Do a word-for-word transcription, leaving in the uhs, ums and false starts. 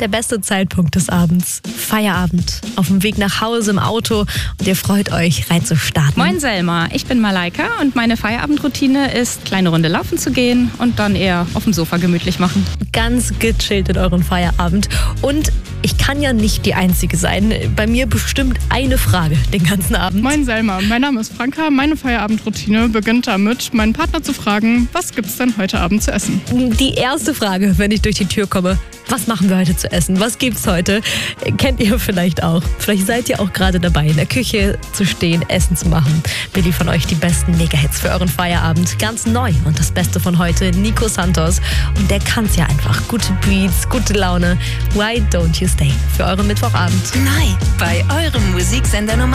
der beste Zeitpunkt des Abends. Feierabend, auf dem Weg nach Hause im Auto und ihr freut euch, reinzustarten. Moin Selma, ich bin Malaika und meine Feierabendroutine ist, kleine Runde laufen zu gehen und dann eher auf dem Sofa gemütlich machen. Ganz gechillt in euren Feierabend. Und ich kann ja nicht die Einzige sein. Bei mir bestimmt eine Frage den ganzen Abend. Moin Selma, mein Name ist Franka. Meine Feierabendroutine beginnt damit, meinen Partner zu fragen, was gibt's denn heute Abend zu essen? Die erste Frage, wenn ich durch die Tür komme: Was machen wir heute zu essen? Was gibt's heute? Kennt ihr vielleicht auch. Vielleicht seid ihr auch gerade dabei, in der Küche zu stehen, Essen zu machen. Wir liefern euch die besten Mega-Hits für euren Feierabend. Ganz neu und das Beste von heute, Nico Santos. Und der kann's ja einfach. Gute Beats, gute Laune. Why don't you stay? Für euren Mittwochabend. Neu bei eurem Musiksender Nummer